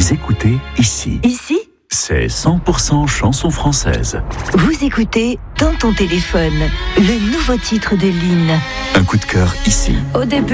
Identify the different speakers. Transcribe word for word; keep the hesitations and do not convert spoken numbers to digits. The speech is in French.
Speaker 1: Vous écoutez ici.
Speaker 2: Ici ?
Speaker 1: C'est cent pour cent chanson française.
Speaker 2: Vous écoutez Dans ton téléphone, le nouveau titre de Lynn.
Speaker 1: Un coup de cœur ici.
Speaker 2: Au début,